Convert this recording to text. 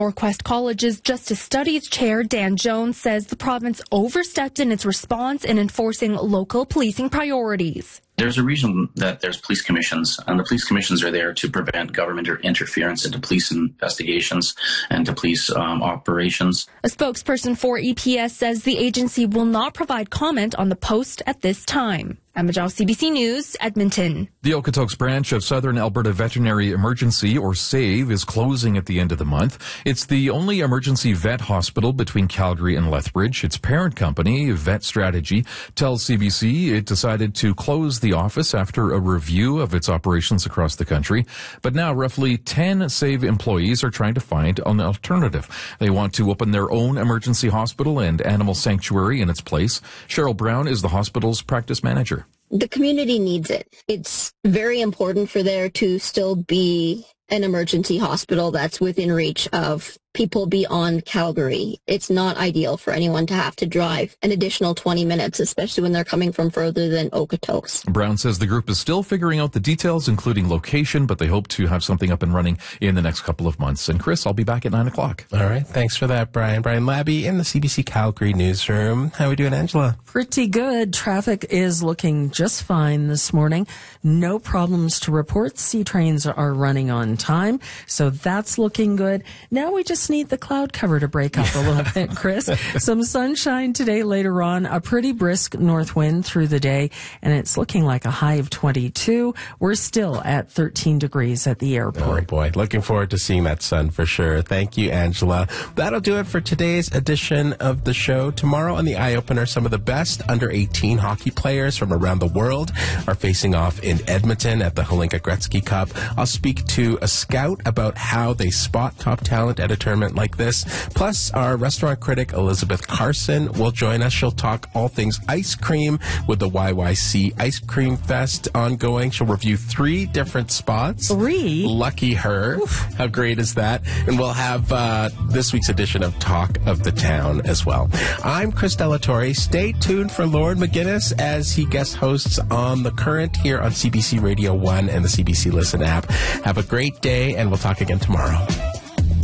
Norquest College's Justice Studies Chair Dan Jones says the province overstepped in its response in enforcing local policing priorities. There's a reason that there's police commissions, and the police commissions are there to prevent government interference into police investigations and to police operations. A spokesperson for EPS says the agency will not provide comment on the post at this time. Emma Zhao, CBC News, Edmonton. The Okotoks branch of Southern Alberta Veterinary Emergency, or SAVE, is closing at the end of the month. It's the only emergency vet hospital between Calgary and Lethbridge. Its parent company, Vet Strategy, tells CBC it decided to close the office after a review of its operations across the country. But now roughly 10 SAVE employees are trying to find an alternative. They want to open their own emergency hospital and animal sanctuary in its place. Cheryl Brown is the hospital's practice manager. The community needs it. It's very important for there to still be an emergency hospital that's within reach of people beyond Calgary. It's not ideal for anyone to have to drive an additional 20 minutes, especially when they're coming from further than Okotoks. Brown says the group is still figuring out the details, including location, but they hope to have something up and running in the next couple of months. And Chris, I'll be back at 9 o'clock. All right. Thanks for that, Brian. Brian Labby in the CBC Calgary newsroom. How are we doing, Angela? Pretty good. Traffic is looking just fine this morning. No problems to report. C trains are running on time, so that's looking good. Now we just need the cloud cover to break up a little bit, Chris. Some sunshine today later on, a pretty brisk north wind through the day, and it's looking like a high of 22. We're still at 13 degrees at the airport. Oh, boy. Looking forward to seeing that sun for sure. Thank you, Angela. That'll do it for today's edition of the show. Tomorrow on the Eye Opener, some of the best under-18 hockey players from around the world are facing off in Edmonton at the Hlinka Gretzky Cup. I'll speak to a scout about how they spot top talent at a tournament like this. Plus, our restaurant critic, Elizabeth Carson, will join us. She'll talk all things ice cream with the YYC Ice Cream Fest ongoing. She'll review 3 different spots. 3? Lucky her. Oof. How great is that? And we'll have this week's edition of Talk of the Town as well. I'm Chris Delatorre. Stay tuned for Lauren McGinnis as he guest hosts on The Current here on CBC Radio 1 and the CBC Listen app. Have a great day, and we'll talk again tomorrow.